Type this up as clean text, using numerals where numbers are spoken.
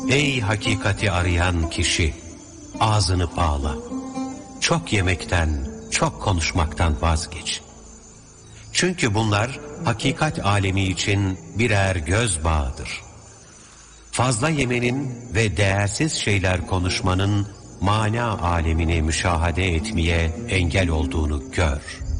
Ey hakikati arayan kişi, ağzını bağla. Çok yemekten, çok konuşmaktan vazgeç. Çünkü bunlar hakikat alemi için birer göz bağıdır. Fazla yemenin ve değersiz şeyler konuşmanın mana alemini müşahede etmeye engel olduğunu gör.